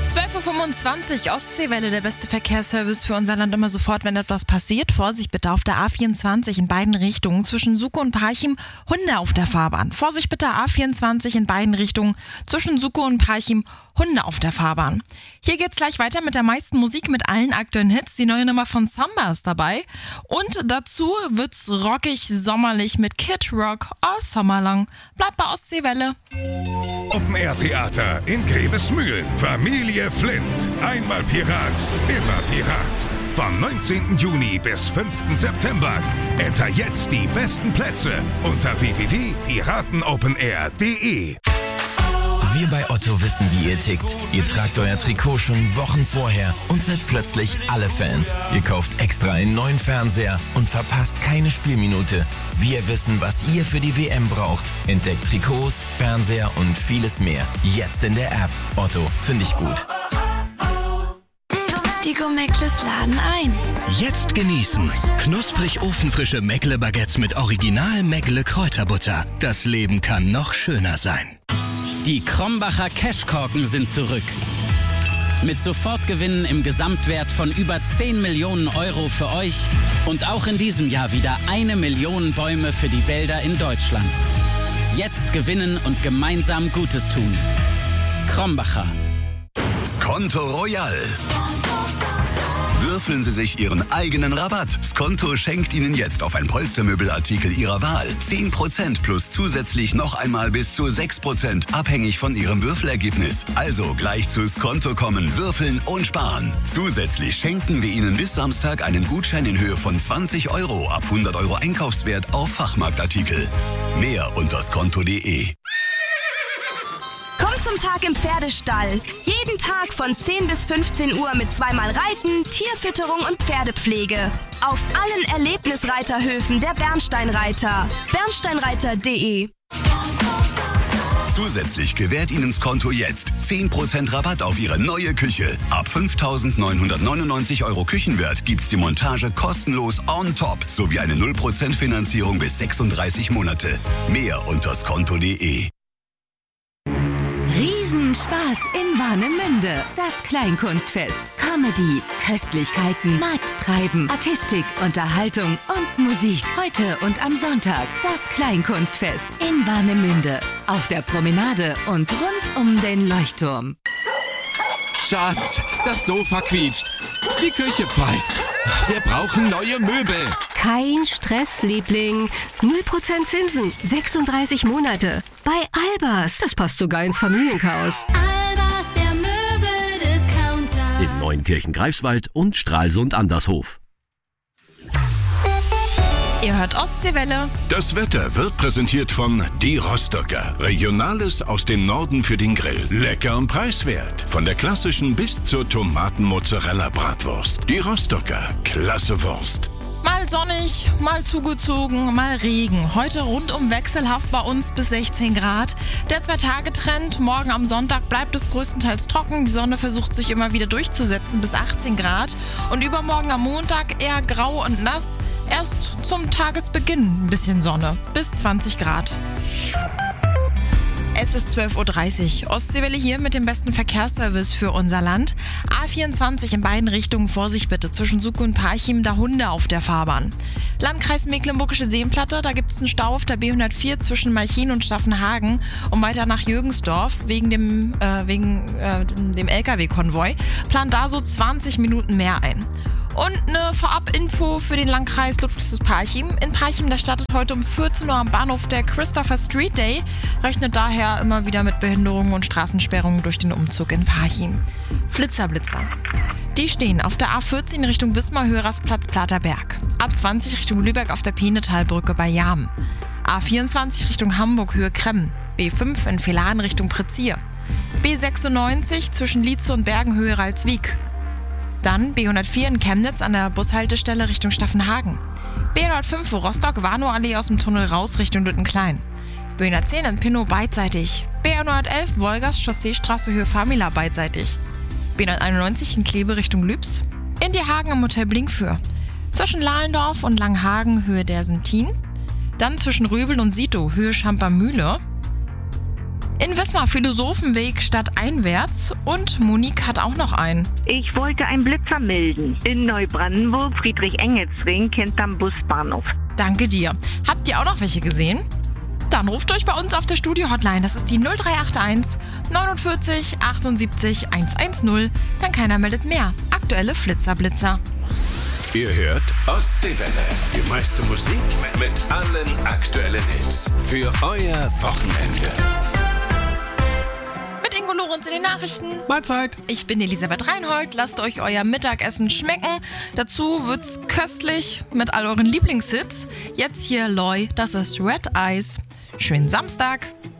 12.25 Uhr, Ostseewelle, der beste Verkehrsservice für unser Land immer sofort, wenn etwas passiert. Vorsicht bitte auf der A24 in beiden Richtungen zwischen Suckow und Parchim, Hunde auf der Fahrbahn. Vorsicht bitte A24 in beiden Richtungen zwischen Suckow und Parchim, Hunde auf der Fahrbahn. Hier geht's gleich weiter mit der meisten Musik, mit allen aktuellen Hits. Die neue Nummer von Samba ist dabei. Und dazu wird's rockig, sommerlich mit Kid Rock all Sommer lang. Bleibt bei Ostseewelle. Open-Air-Theater in Grevesmühlen. Familie Flint. Einmal Pirat, immer Pirat. Vom 19. Juni bis 5. September. Enter jetzt die besten Plätze unter www.piratenopenair.de. Wir bei Otto wissen, wie ihr tickt. Ihr tragt euer Trikot schon Wochen vorher und seid plötzlich alle Fans. Ihr kauft extra einen neuen Fernseher und verpasst keine Spielminute. Wir wissen, was ihr für die WM braucht. Entdeckt Trikots, Fernseher und vieles mehr. Jetzt in der App. Otto, finde ich gut. Die Meckles laden ein. Jetzt genießen. Knusprig ofenfrische Meckle-Baguettes mit Original Meckle-Kräuterbutter. Das Leben kann noch schöner sein. Die Krombacher Cashkorken sind zurück. Mit Sofortgewinnen im Gesamtwert von über 10 Millionen Euro für euch und auch in diesem Jahr wieder 1 Million Bäume für die Wälder in Deutschland. Jetzt gewinnen und gemeinsam Gutes tun. Krombacher. Skonto Royal. Würfeln Sie sich Ihren eigenen Rabatt. Skonto schenkt Ihnen jetzt auf ein Polstermöbelartikel Ihrer Wahl 10% plus zusätzlich noch einmal bis zu 6%, abhängig von Ihrem Würfelergebnis. Also gleich zu Skonto kommen, würfeln und sparen. Zusätzlich schenken wir Ihnen bis Samstag einen Gutschein in Höhe von 20 Euro ab 100 Euro Einkaufswert auf Fachmarktartikel. Mehr unter skonto.de. Komm zum Tag im Pferdestall. Jeden Tag von 10 bis 15 Uhr mit zweimal Reiten, Tierfütterung und Pferdepflege. Auf allen Erlebnisreiterhöfen der Bernsteinreiter. Bernsteinreiter.de. Zusätzlich gewährt Ihnen Skonto jetzt 10% Rabatt auf Ihre neue Küche. Ab 5.999 Euro Küchenwert gibt's die Montage kostenlos on top sowie eine 0% Finanzierung bis 36 Monate. Mehr unter skonto.de. Riesenspaß in Warnemünde. Das Kleinkunstfest. Comedy, Köstlichkeiten, Markttreiben, Artistik, Unterhaltung und Musik. Heute und am Sonntag. Das Kleinkunstfest in Warnemünde. Auf der Promenade und rund um den Leuchtturm. Schatz, das Sofa quietscht. Die Küche pfeift. Wir brauchen neue Möbel. Kein Stress, Liebling. 0% Zinsen, 36 Monate. Bei Albers. Das passt sogar ins Familienchaos. Albers, der Möbeldiscounter. In Neuenkirchen, Greifswald und Stralsund Andershof. Ihr hört Ostseewelle. Das Wetter wird präsentiert von Die Rostocker. Regionales aus dem Norden für den Grill. Lecker und preiswert. Von der klassischen bis zur Tomaten-Mozzarella-Bratwurst. Die Rostocker. Klasse Wurst. Mal sonnig, mal zugezogen, mal Regen. Heute rundum wechselhaft bei uns bis 16 Grad. Der 2-Tage-Trend. Morgen am Sonntag bleibt es größtenteils trocken. Die Sonne versucht sich immer wieder durchzusetzen bis 18 Grad. Und übermorgen am Montag eher grau und nass. Erst zum Tagesbeginn ein bisschen Sonne. Bis 20 Grad. Es ist 12.30 Uhr. Ostseewelle hier mit dem besten Verkehrsservice für unser Land. A24 in beiden Richtungen, Vorsicht bitte. Zwischen Suckow und Parchim, da Hunde auf der Fahrbahn. Landkreis Mecklenburgische Seenplatte, da gibt es einen Stau auf der B104 zwischen Malchin und Staffenhagen und weiter nach Jürgensdorf wegen dem LKW-Konvoi. Plant da so 20 Minuten mehr ein. Und eine Vorab-Info für den Landkreis Ludwigsburg-Parchim. In Parchim, da startet heute um 14 Uhr am Bahnhof der Christopher Street Day. Rechnet daher immer wieder mit Behinderungen und Straßensperrungen durch den Umzug in Parchim. Flitzerblitzer. Die stehen auf der A14 Richtung Wismar, Höhersplatz, Platerberg. A20 Richtung Lübeck auf der Peenetalbrücke bei Jam. A24 Richtung Hamburg, Höhe Kremmen. B5 in Villaren Richtung Prezier. B96 zwischen Lietzow und Bergen, Höhe Ralswiek. Dann B104 in Chemnitz an der Bushaltestelle Richtung Staffenhagen. B105 Rostock-Warnow-Allee aus dem Tunnel raus Richtung Lüttenklein. B110 in Pinnow beidseitig. B111 Wolgast Chausseestraße Höhe Famila beidseitig. B191 in Kleve Richtung Lübs. In die Hagen am Hotel Blinkfür. Zwischen Lahlendorf und Langhagen Höhe Dersentin. Dann zwischen Rübel und Sito Höhe Schampermühle. In Wismar Philosophenweg stadteinwärts und Monique hat auch noch einen. Ich wollte einen Blitzer melden. In Neubrandenburg, Friedrich-Engels-Ring, hinterm Busbahnhof. Danke dir. Habt ihr auch noch welche gesehen? Dann ruft euch bei uns auf der Studio-Hotline. Das ist die 0381 49 78 110. Dann keiner meldet mehr. Aktuelle Flitzer-Blitzer. Ihr hört Ostseewelle. Die meiste Musik mit allen aktuellen Hits. Für euer Wochenende. Mit Ingo Lorenz in den Nachrichten. Mahlzeit. Ich bin Elisabeth Reinhold. Lasst euch euer Mittagessen schmecken. Dazu wird's köstlich mit all euren Lieblingshits. Jetzt hier Loy, das ist Red Eyes. Schönen Samstag.